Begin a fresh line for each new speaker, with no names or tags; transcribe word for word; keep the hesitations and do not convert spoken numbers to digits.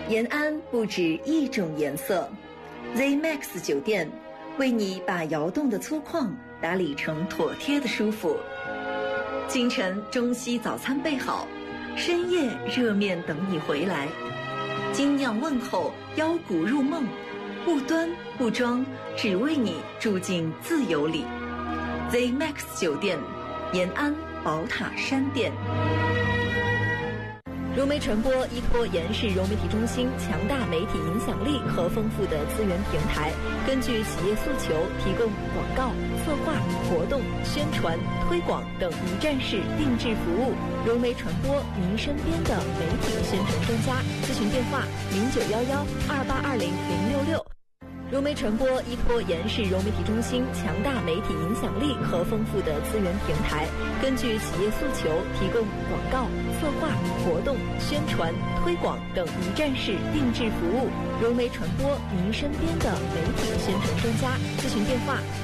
延安不止一种颜色 ，Z Max 酒店为你把窑洞的粗犷打理成妥帖的舒服。清晨中西早餐备好，深夜热面等你回来。精酿问候，腰鼓入梦，不端不装，只为你住进自由里。Z Max 酒店，延安宝塔山店。融媒传播依托延世融媒体中心强大媒体影响力和丰富的资源平台，根据企业诉求，提供广告、策划、活动、宣传、推广等一站式定制服务。融媒传播，您身边的媒体宣传专家。咨询电话：零九幺幺二八二零零六六。融媒传播依托延世融媒体中心强大媒体影响力和丰富的资源平台，根据企业诉求，提供广告、策划、活动、宣传、推广等一站式定制服务。融媒传播，您身边的媒体宣传专家。咨询电话：